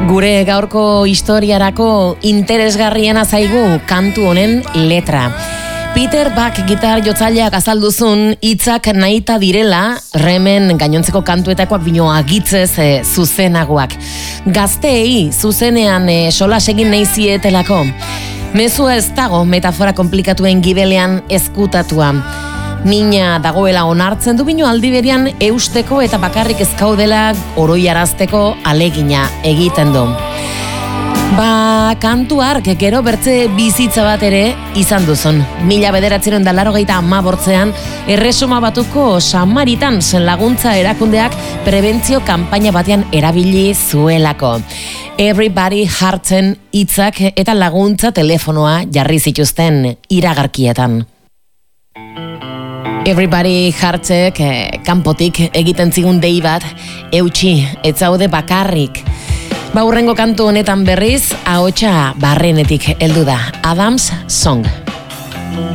Gure gaurko historiarako interesgarriena zaigu kantu honen letra. Peter Buck gitar jotzaileak azalduzun hitzak nahita direla, Remen gainontzeko kantuetakoak bino agitzez zuzenagoak. Gazteei zuzenean solas egin nahi zietelako. Mezua ez dago metafora komplikatuen gibelean ezkutatua. Mina dagoela onartzen du bino aldi berean eusteko eta bakarrik ezkaudela oroiarazteko alegina egiten du. Kantu hark gero bertze bizitza bat ere izan duzun. 1985 Erresuma Batuko Samaritan laguntza erakundeak prebentzio kanpaina batean erabili zuelako. Everybody Heartsen hitzak eta laguntza telefonoa jarri zituzten iragarkietan. Everybody Heartsek kanpotik egiten zigun dei bat, eutxi, ez zaude bakarrik. Hurrengo kantu honetan berriz, ahotsa barrenetik heldu da, Adam's Song.